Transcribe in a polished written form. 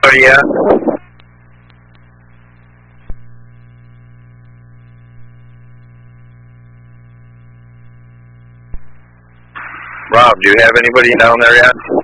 anybody yet? Rob, do you have anybody down there yet?